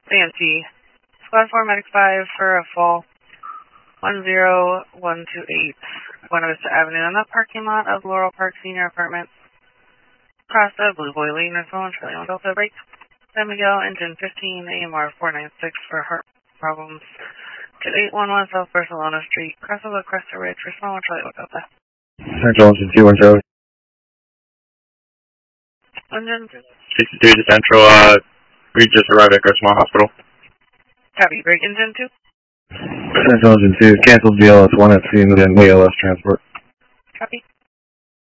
Nancy. Squad 4, Medic 5 for a fall 10128 Buena Vista Avenue in the parking lot of Laurel Park Senior Apartments. Cross the Blue Boy Lane or phone, Charlie 1 Delta break. San Miguel, engine 15, AMR 496 for heart problems. To 811 South Barcelona Street, crossover Cresta Ridge for small Charlie 1 Delta. Central engine 2 Charlie. Engine 63 to Central, we just arrived at Crestmont Hospital. Copy, break engine 2. Central engine 2, cancels BLS 1 at scene within ALS transport. Copy.